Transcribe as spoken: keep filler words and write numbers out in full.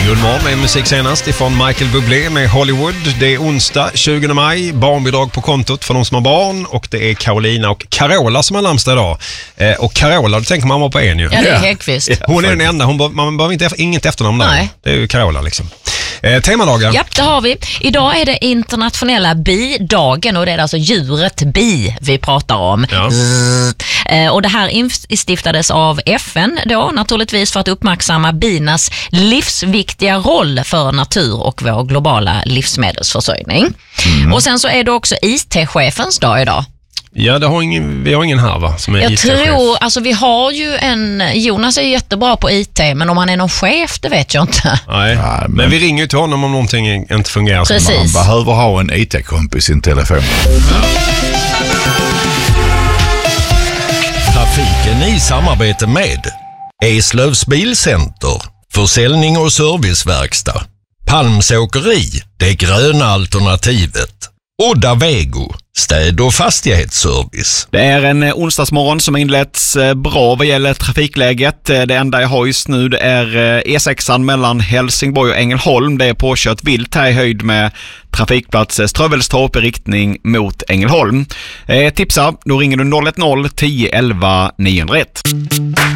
Gullmorgon med musik senast ifrån Michael Bublé med Hollywood. Det är onsdag tjugonde maj, barnbidrag på kontot för de som har barn, och det är Carolina och Carola som har namnsdag idag. Eh, och Carola, då tänker man bara på en ju. Ja, det är Häggkvist. Ja, hon är den enda, hon, man behöver inte, inget efternamn där. Nej. Det är ju Carola liksom. Eh, temadagar. Ja, det har vi. Idag är det internationella bidagen, och det är alltså djuret bi vi pratar om. Ja. Eh, och det här instiftades av F N då, naturligtvis för att uppmärksamma binas livsviktiga roll för natur och vår globala livsmedelsförsörjning. Mm. Och sen så är det också I T-chefens dag idag. Ja, det har ingen, vi har ingen här va, som är Jag I T-chef. tror, alltså vi har ju en, Jonas är jättebra på I T, men om han är någon chef, det vet jag inte. Nej, Ja, men... men vi ringer ju till honom om någonting inte fungerar. Precis. Som Man behöver ha en I T-kompis i sin telefon. Trafiken i samarbete med Eslövs bilcenter, försäljning och serviceverkstad, Palms åkeri, det gröna alternativet, Odda Vego, städ- och fastighetsservice. Det är en onsdagsmorgon som inletts bra vad gäller trafikläget. Det enda jag har just nu det är E sexan mellan Helsingborg och Ängelholm. Det är påkört vilt här i höjd med trafikplats Strövelstorp i riktning mot Ängelholm. Eh, tipsa, då ringer du noll ett noll tio elva niohundraett.